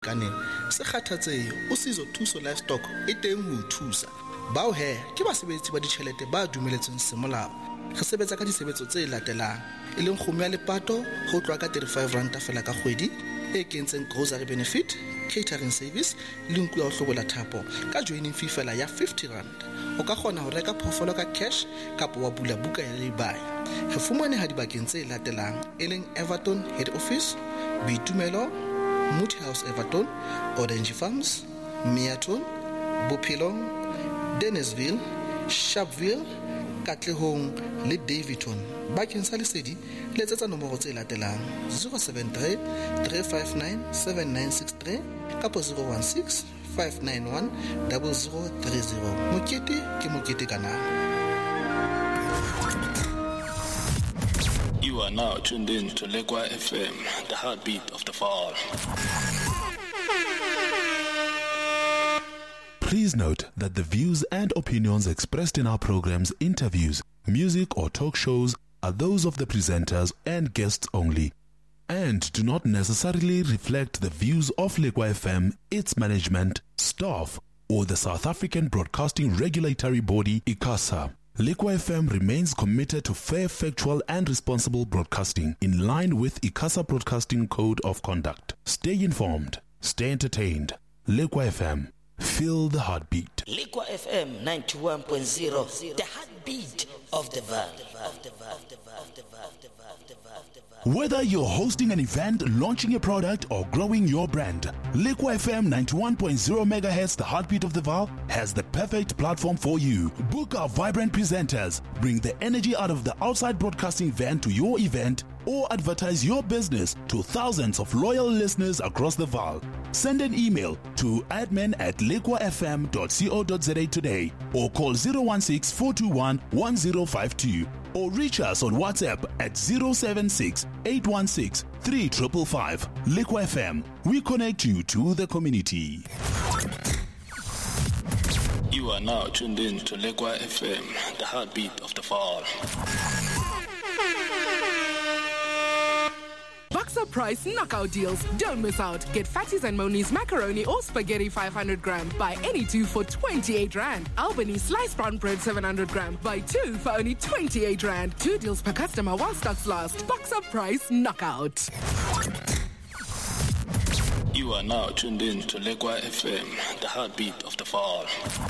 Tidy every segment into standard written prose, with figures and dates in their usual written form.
kaneng se kgathatsehe o sizo thuso livestock e teng ho thusa bao he ke basebetsi ba ditjhelete ba dumeletsweng semolao re sebetsa ka disebetso tse latelang e leng kgomo ya lepato ho tloha ka 35 rand fela ka kgwedi e kentseng grocery benefit catering service le nku ya ho hlobola thapo ka joining fee fela ya 50 rand o ka kgona ho reka phoofolo ka cash kapa wa bula buka ya lay-by re fumaneha dibakeng tse latelang e leng Everton head office Boitumelo Moody House Everton, Orange Farms, Meaton, Bophelong, Dennisville, Sharpeville, Katlehong le Davidton. Bakeng sa lesedi letsetsa nomoro tse latelang 073 359 7963 kapa 016 591 0030. Mokete ke mokete kana. You are now tuned in to Lekwa FM, the heartbeat of the fall. Please note that the views and opinions expressed in our programs, interviews, music or talk shows are those of the presenters and guests only, and do not necessarily reflect the views of Lekwa FM, its management, staff, or the South African Broadcasting Regulatory Body, ICASA. Lekwa FM remains committed to fair, factual and responsible broadcasting in line with ICASA Broadcasting Code of Conduct. Stay informed, stay entertained. Lekwa FM, feel the heartbeat. Lekwa FM 91.0, the heartbeat of the valley. Whether you're hosting an event, launching a product, or growing your brand, Lekwa FM 91.0 MHz, the heartbeat of the Vaal, has the perfect platform for you. Book our vibrant presenters, bring the energy out of the outside broadcasting van to your event, or advertise your business to thousands of loyal listeners across the Vaal. Send an email to admin@lekwafm.co.za today, or call 016 421 1052, or reach us on WhatsApp at 076 816 3555. Lekwa FM, we connect you to the community. You are now tuned in to Lekwa FM, the heartbeat of the fall. Boxer Price knockout deals. Don't miss out. Get Fatties and Moni's macaroni or spaghetti 500 gram. Buy any two for 28 rand. Albany sliced brown bread 700 gram. Buy two for only 28 rand. 2 deals per customer while stocks last. Boxer Price knockout. You are now tuned in to Lekwa FM, the heartbeat of the fall.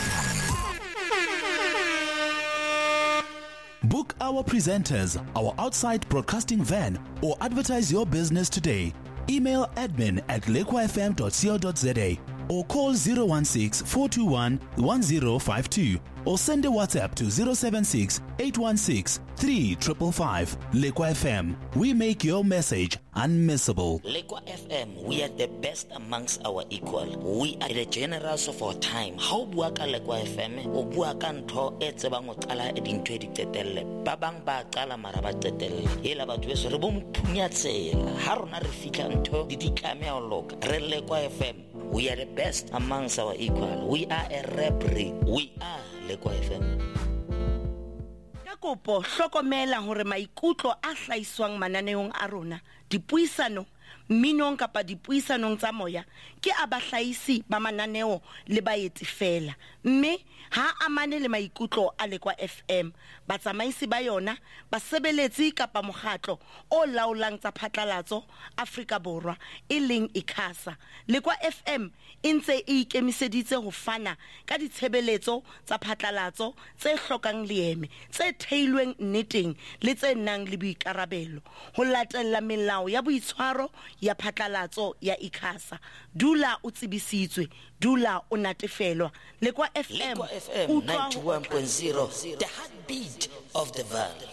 Book our presenters, our outside broadcasting van, or advertise your business today. Email admin@lekwafm.co.za or call 016 421 1052 or send a WhatsApp to 076 816 3555. Lekwa FM, we make your message unmissable. Lekwa FM, we are the best amongst our equal. We are the generals of our time. How bua ka Lekwa FM o bua ka ntho e tsebang o qala e dintho di tetelle ba bang ba qala mara ba tetelle ela batho beso re bo mphunya tsela ha rona re fitla ntho di ditlame a loka re Lekwa FM. We are the best amongst our equal. We are a rebri. We are Lekwa FM. Ka kopo hlokomela hore maikutlo a hlaiswang mananeong a rona dipuisano minong kapa dipuisanong tsa moya ke abahlaisi ba mananeo le baetsi fela mme ha amane le maikutlo a Lekwa FM batsamaisi ba yona basebeletsi kapa mokgatlo o laolang tsa phatlalatso Afrika Borwa e leng ICASA. Lekwa FM e ntse e ikemiseditse ho fana ka ditshebeletso tsa phatlalatso tse hlokang leeme tse theilweng nneteng le tse nang le boikarabelo ho latella melao ya boitshwaro ya phatlalatso ya ICASA. Dula o tsebisitswe, dula o natefelwa. Lekwa FM 91.0, the heartbeat of the valley.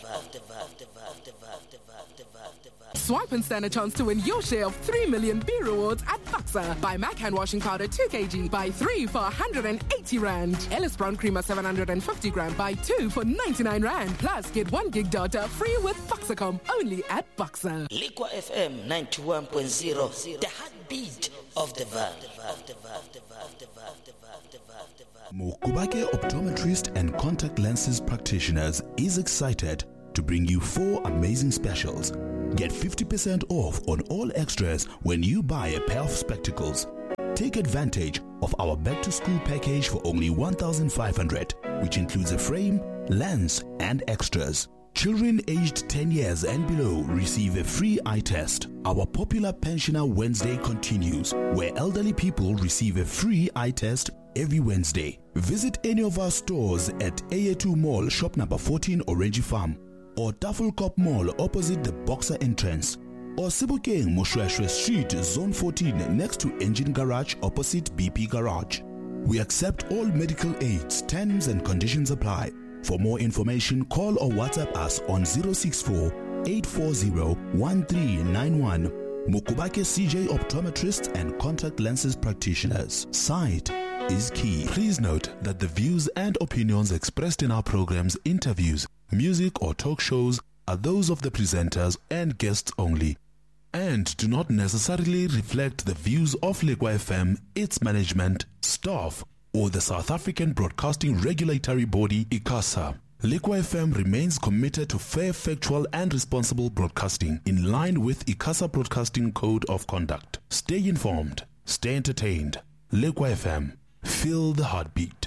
Swipe and stand a chance to win your share of 3 million B rewards at Boxer. Buy Mac hand washing powder 2 kg. Buy 3 for 180 rand. Ellis Brown creamer 750 gram. Buy 2 for 99 rand. Plus get 1 gig data free with Boxercom only at Boxer. Lekwa FM 91.0, the heartbeat of the valley. Mukubake Optometrist and Contact Lenses Practitioners is excited to bring you 4 amazing specials. Get 50% off on all extras when you buy a pair of spectacles. Take advantage of our back-to-school package for only 1,500, which includes a frame, lens, and extras. Children aged 10 years and below receive a free eye test. Our popular Pensioner Wednesday continues, where elderly people receive a free eye test every Wednesday. Visit any of our stores at A2 Mall, shop number 14, Orange Farm, or Tafelkop Mall opposite the Boxer entrance, or Sebokeng Moshweshwe Street, Zone 14, next to Engine Garage opposite BP Garage. We accept all medical aids. Terms and conditions apply. For more information, call or WhatsApp us on 064-840-1391. Mukubake CJ Optometrists and Contact Lenses Practitioners. Sight is key. Please note that the views and opinions expressed in our programs, interviews, music or talk shows are those of the presenters and guests only, and do not necessarily reflect the views of Lekwa FM, its management, staff, or the South African Broadcasting Regulatory Body, ICASA. Lekwa FM remains committed to fair, factual, and responsible broadcasting in line with ICASA Broadcasting Code of Conduct. Stay informed, stay entertained. Lekwa FM, feel the heartbeat.